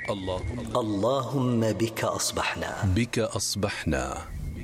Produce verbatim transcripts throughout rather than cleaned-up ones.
الله اللهم بك أصبحنا بك أصبحنا.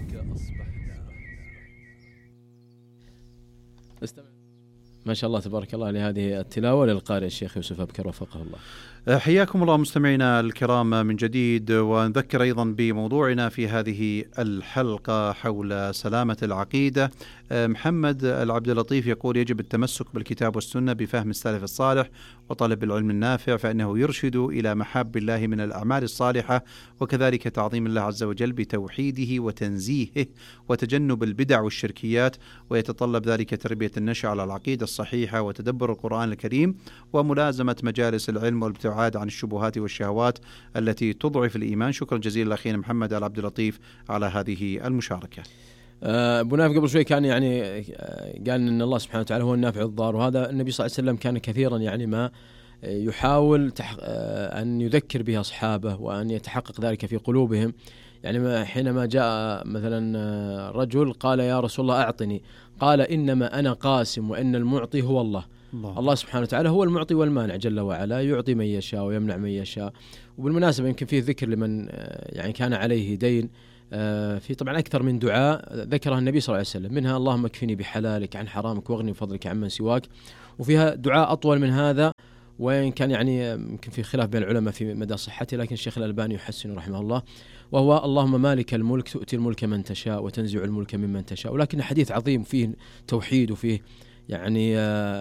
ما شاء الله تبارك الله لهذه التلاوة للقارئ الشيخ يوسف أبكر وفقه الله. حياكم الله مستمعينا الكرام من جديد، ونذكر أيضا بموضوعنا في هذه الحلقة حول سلامة العقيدة. محمد العبد اللطيف يقول: يجب التمسك بالكتاب والسنة بفهم السلف الصالح وطلب العلم النافع، فإنه يرشد إلى محاب الله من الأعمال الصالحة، وكذلك تعظيم الله عز وجل بتوحيده وتنزيهه وتجنب البدع والشركيات، ويتطلب ذلك تربية النشء على العقيدة الصحيحة وتدبر القرآن الكريم وملازمة مجالس العلم والابتعاد عن الشبهات والشهوات التي تضعف الإيمان. شكرا جزيلا أخينا محمد العبد اللطيف على هذه المشاركة. أبو نايف قبل شوي كان يعني قال إن الله سبحانه وتعالى هو النافع الضار، وهذا النبي صلى الله عليه وسلم كان كثيرا يعني ما يحاول أن يذكر به أصحابه وأن يتحقق ذلك في قلوبهم. يعني حينما جاء مثلا رجل قال: يا رسول الله أعطني، قال: إنما أنا قاسم وإن المعطي هو الله. الله, الله سبحانه وتعالى هو المعطي والمانع جل وعلا، يعطي من يشاء ويمنع من يشاء. وبالمناسبة يمكن فيه ذكر لمن يعني كان عليه دين، في طبعا أكثر من دعاء ذكرها النبي صلى الله عليه وسلم، منها اللهم اكفني بحلالك عن حرامك واغني بفضلك عمن سواك، وفيها دعاء أطول من هذا وإن كان يعني يمكن في خلاف بين العلماء في مدى صحته، لكن الشيخ الألباني يحسن رحمه الله، وهو اللهم مالك الملك تؤتي الملك من تشاء وتنزع الملك ممن تشاء. ولكن حديث عظيم فيه توحيد وفيه يعني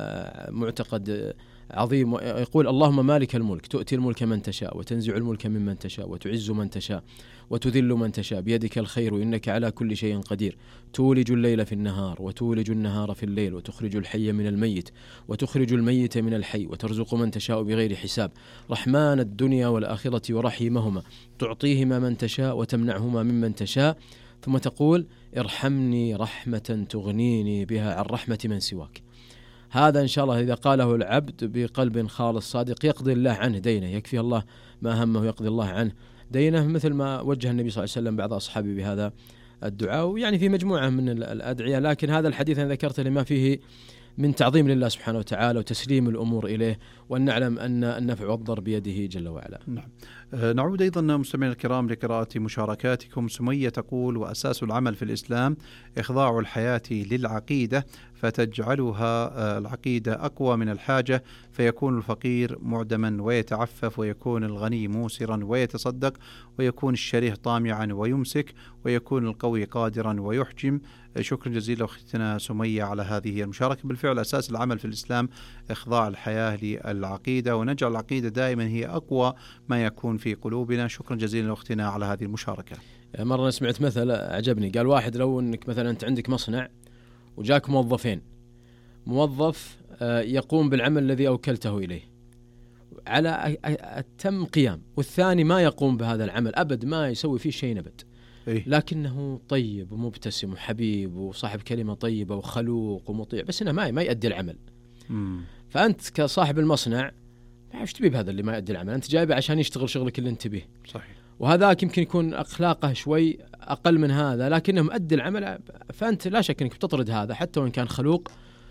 معتقد عظيم، يقول: اللهم مالك الملك تؤتي الملك من تشاء وتنزع الملك ممن تشاء وتعز من تشاء وتذل من تشاء بيدك الخير إنك على كل شيء قدير، تولج الليل في النهار وتولج النهار في الليل وتخرج الحي من الميت وتخرج الميت من الحي وترزق من تشاء بغير حساب، رحمن الدنيا والآخرة ورحيمهما، تعطيهما من تشاء وتمنعهما ممن تشاء، ثم تقول: ارحمني رحمة تغنيني بها عن رحمة من سواك. هذا إن شاء الله إذا قاله العبد بقلب خالص صادق يقضي الله عنه دينه، يكفي الله ما همه يقضي الله عنه دينه، مثل ما وجه النبي صلى الله عليه وسلم بعض أصحابه بهذا الدعاء، ويعني في مجموعة من الأدعية. لكن هذا الحديث أنا ذكرته لما فيه من تعظيم لله سبحانه وتعالى وتسليم الأمور إليه، وأن نعلم أن النفع والضر بيده جل وعلا. نعم. أه نعود أيضا مستمعينا الكرام لقراءة مشاركاتكم. سمية تقول: وأساس العمل في الإسلام إخضاع الحياة للعقيدة، فتجعلها العقيدة أقوى من الحاجة، فيكون الفقير معدما ويتعفف، ويكون الغني موسرا ويتصدق، ويكون الشريح طامعا ويمسك، ويكون القوي قادرا ويحجم. شكرا جزيلا أختنا سمية على هذه المشاركة. بالفعل أساس العمل في الإسلام إخضاع الحياة للعقيدة، ونجعل العقيدة دائما هي أقوى ما يكون في قلوبنا. شكرا جزيلا أختنا على هذه المشاركة. مرة سمعت مثل أعجبني، قال واحد: لو أنك مثلا أنت عندك مصنع وجاك موظفين، موظف يقوم بالعمل الذي أوكلته إليه على أتم قيام، والثاني ما يقوم بهذا العمل أبد، ما يسوي فيه شيء أبد، لكنه طيب ومبتسم وحبيب وصاحب كلمة طيبة وخلوق ومطيع، بس إنه ما ما يؤدي العمل. مم. فأنت كصاحب المصنع ما ايش تبي بهذا اللي ما يؤدي العمل؟ أنت جايبه عشان يشتغل شغلك اللي أنت به. صحيح. وهذاك يمكن يكون أخلاقه شوي أقل من هذا، لكنه مؤدي العمل، فأنت لا شك أنك بتطرد هذا حتى وإن كان خلوق.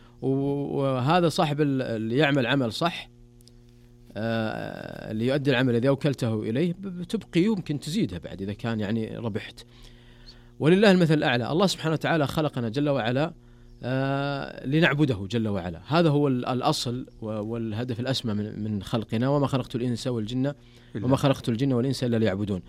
وهذا صاحب اللي يعمل عمل صح، اللي يؤدي العمل الذي أوكلته إليه، بتبقي يمكن تزيدها بعد إذا كان يعني ربحت. ولله المثل الأعلى. الله سبحانه وتعالى خلقنا جل وعلا آه لنعبده جل وعلا، هذا هو الأصل والهدف الأسمى من, من خلقنا، وما خلقت الإنس والجن وما خلقت الجن والإنس إلا ليعبدون.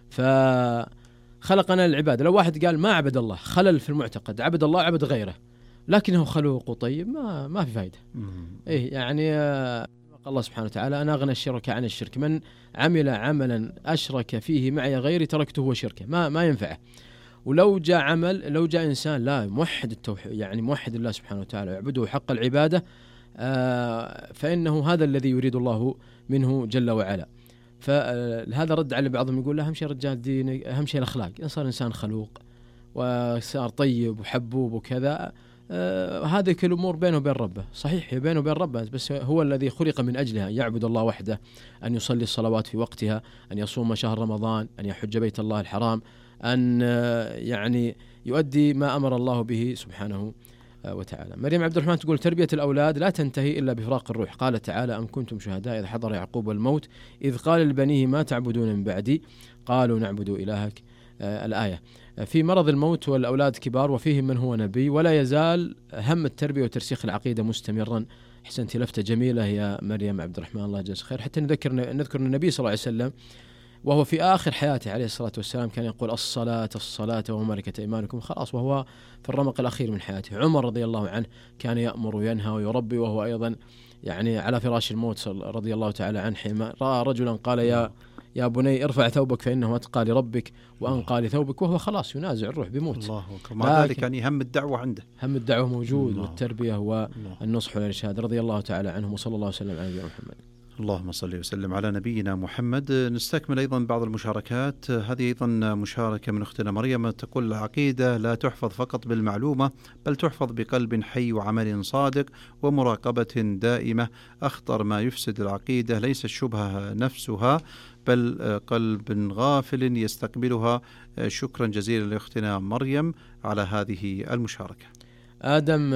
فخلقنا للعبادة. لو واحد قال ما عبد الله، خلل في المعتقد، عبد الله عبد غيره لكنه خلوق وطيب، ما ما في فايدة. إيه يعني آه الله سبحانه وتعالى: أنا أغنى الشرك عن الشرك، من عمل عملا أشرك فيه معي غيري تركته وشركه، ما ما ينفعه. ولو جاء عمل، لو جاء إنسان لا موحد التوحيد، يعني موحد الله سبحانه وتعالى يعبده حق العبادة، آه فإنه هذا الذي يريد الله منه جل وعلا. فهذا رد على بعضهم يقول: لا أهم شيء رجال دين، أهم شيء الأخلاق، صار إنسان خلوق وصار طيب وحبوب وكذا، آه هذه كل أمور بينه وبين ربه. صحيح هي بينه وبين ربه، بس هو الذي خلق من أجلها، أن يعبد الله وحده، أن يصلي الصلوات في وقتها، أن يصوم شهر رمضان، أن يحج بيت الله الحرام، أن يعني يؤدي ما أمر الله به سبحانه وتعالى. مريم عبد الرحمن تقول: تربية الأولاد لا تنتهي إلا بفراق الروح. قال تعالى: أم كنتم شهداء إذ حضر يعقوب الموت إذ قال لبنيه ما تعبدون من بعدي قالوا نعبد إلهك. آه الآية. في مرض الموت والأولاد كبار وفيهم من هو نبي، ولا يزال هم التربية وترسيخ العقيدة مستمرا. أحسنتي، لفتة جميلة يا مريم عبد الرحمن، الله يجزاك خير. حتى نذكر نذكر النبي صلى الله عليه وسلم وهو في آخر حياته عليه الصلاة والسلام كان يقول: الصلاة الصلاة وملكة أيمانكم. خلاص، وهو في الرمق الأخير من حياته. عمر رضي الله عنه كان يأمر وينهى ويربي وهو أيضا يعني على فراش الموت رضي الله تعالى عنه، حين رأى رجلا قال: يا يا بني ارفع ثوبك فإنه أتقى لربك وأنقى لثوبك، وهو خلاص ينازع الروح بيموت. الله أكبر. مع ذلك يعني هم الدعوة عنده، هم الدعوة موجود، والتربية والنصح والإرشاد رضي الله تعالى عنهم، وصلى الله وسلم على نبينا محمد. اللهم صل وسلم على نبينا محمد. نستكمل أيضا بعض المشاركات. هذه أيضا مشاركة من أختنا مريم تقول: العقيدة لا تحفظ فقط بالمعلومة بل تحفظ بقلب حي وعمل صادق ومراقبة دائمة. أخطر ما يفسد العقيدة ليس الشبهة نفسها بل قلب غافل يستقبلها. شكرا جزيلا لأختنا مريم على هذه المشاركة. آدم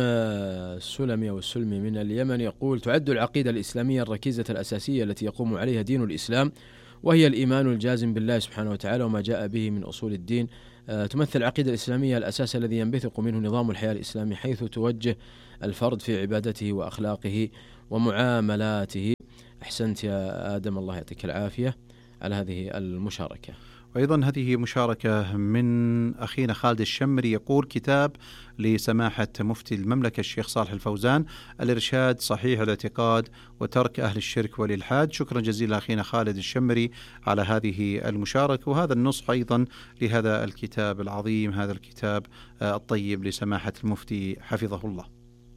السلمي أو السلمي من اليمن يقول: تعد العقيدة الإسلامية الركيزة الأساسية التي يقوم عليها دين الإسلام، وهي الإيمان الجازم بالله سبحانه وتعالى وما جاء به من أصول الدين. تمثل العقيدة الإسلامية الأساس الذي ينبثق منه نظام الحياة الإسلامي، حيث توجه الفرد في عبادته وأخلاقه ومعاملاته. أحسنت يا آدم، الله يعطيك العافية على هذه المشاركة. وأيضا هذه مشاركة من أخينا خالد الشمري يقول: كتاب لسماحة مفتي المملكة الشيخ صالح الفوزان، الإرشاد صحيح الاعتقاد وترك أهل الشرك والإلحاد. شكرا جزيلا أخينا خالد الشمري على هذه المشاركة، وهذا النصح أيضا لهذا الكتاب العظيم، هذا الكتاب الطيب لسماحة المفتي حفظه الله.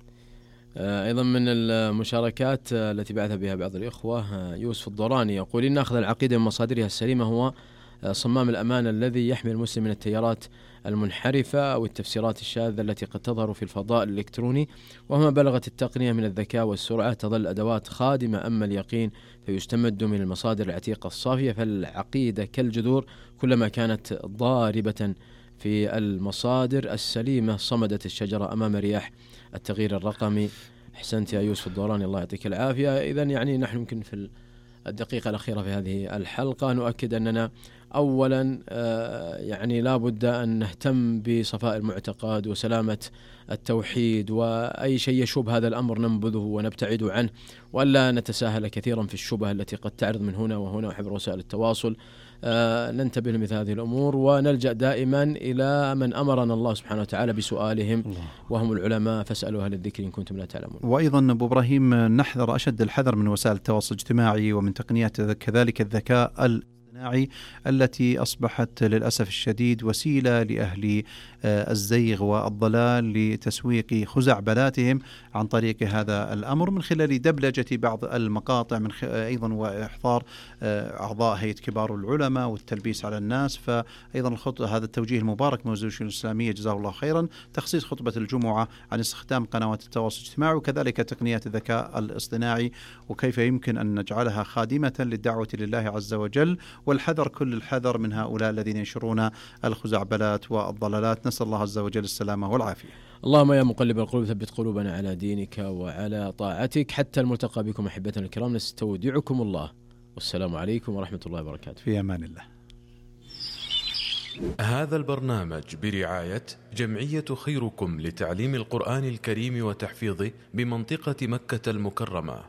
أيضا من المشاركات التي بعث بها بعض الإخوة يوسف الضراني يقول: إن أخذ العقيدة من مصادرها السليمة هو صمام الأمان الذي يحمي المسلم من التيارات المنحرفة أو التفسيرات الشاذة التي قد تظهر في الفضاء الإلكتروني، وما بلغت التقنية من الذكاء والسرعة تظل أدوات خادمة. أما اليقين فيستمد من المصادر العتيقة الصافية. فالعقيدة كالجذور، كلما كانت ضاربة في المصادر السليمة صمدت الشجرة أمام رياح التغيير الرقمي. أحسنت يا يوسف الدوراني، الله يعطيك العافية. إذن يعني نحن يمكن في الدقيقة الأخيرة في هذه الحلقة نؤكد أننا أولا يعني لا بد أن نهتم بصفاء المعتقد وسلامة التوحيد، وأي شيء يشوب هذا الأمر ننبذه ونبتعد عنه، ولا نتساهل كثيرا في الشبه التي قد تعرض من هنا وهنا وعبر وسائل التواصل. ننتبه لمثل هذه الأمور ونلجأ دائما إلى من أمرنا الله سبحانه وتعالى بسؤالهم الله. وهم العلماء، فاسألوا أهل الذكر إن كنتم لا تعلمون. وأيضا أبو إبراهيم نحذر أشد الحذر من وسائل التواصل الاجتماعي ومن تقنيات كذلك الذكاء الاصطناعي التي أصبحت للأسف الشديد وسيلة لأهل الزيغ والضلال لتسويق خزعبلاتهم عن طريق هذا الأمر، من خلال دبلجة بعض المقاطع، من أيضا وإحضار أعضاء هيئة كبار العلماء والتلبيس على الناس. فأيضا الخطبة هذا التوجيه المبارك من وزير الشؤون الإسلامية جزاه الله خيرا، تخصيص خطبة الجمعة عن استخدام قنوات التواصل الاجتماعي وكذلك تقنيات الذكاء الاصطناعي وكيف يمكن أن نجعلها خادمة للدعوة لله عز وجل، والحذر كل الحذر من هؤلاء الذين ينشرون الخزعبلات والضلالات. نسأل الله عز وجل السلامة والعافية. اللهم يا مقلب القلوب ثبت قلوبنا على دينك وعلى طاعتك. حتى الملتقى بكم أحبتنا الكرام، نستودعكم الله، والسلام عليكم ورحمة الله وبركاته. في أمان الله. هذا البرنامج برعاية جمعية خيركم لتعليم القرآن الكريم وتحفيظه بمنطقة مكة المكرمة.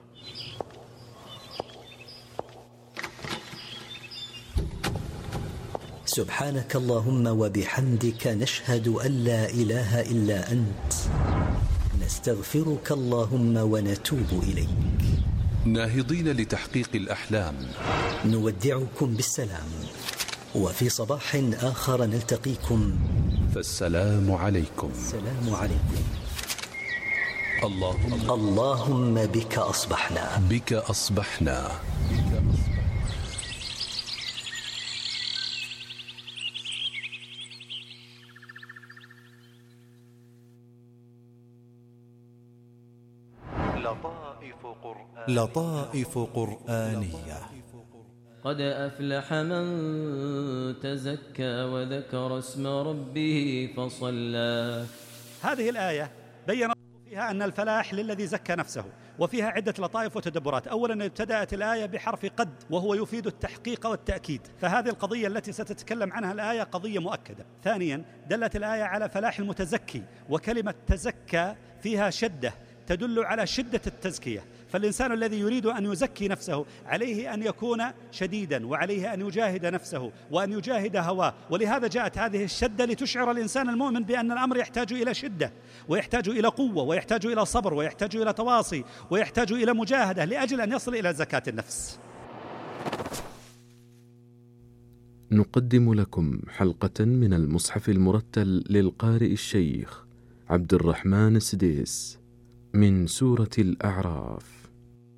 سبحانك اللهم وبحمدك، نشهد أن لا إله إلا أنت، نستغفرك اللهم ونتوب إليك. ناهضين لتحقيق الأحلام، نودعكم بالسلام، وفي صباح آخر نلتقيكم، فالسلام عليكم. السلام عليكم. اللهم اللهم بك أصبحنا بك أصبحنا لطائف قرآن لطائف قرآنية. قد أفلح من تزكى وذكر اسم ربه فصلى. هذه الآية بين فيها أن الفلاح للذي زكى نفسه، وفيها عدة لطائف وتدبرات. أولا ابتدأت الآية بحرف قد وهو يفيد التحقيق والتأكيد، فهذه القضية التي ستتكلم عنها الآية قضية مؤكدة. ثانيا دلت الآية على فلاح المتزكي، وكلمة تزكى فيها شدة تدل على شدة التزكية، فالإنسان الذي يريد أن يزكي نفسه عليه أن يكون شديدا، وعليه أن يجاهد نفسه وأن يجاهد هواه، ولهذا جاءت هذه الشدة لتشعر الإنسان المؤمن بأن الأمر يحتاج إلى شدة، ويحتاج إلى قوة، ويحتاج إلى صبر، ويحتاج إلى تواصي، ويحتاج إلى مجاهدة لأجل أن يصل إلى زكاة النفس. نقدم لكم حلقة من المصحف المرتل للقارئ الشيخ عبد الرحمن السديس من سورة الأعراف.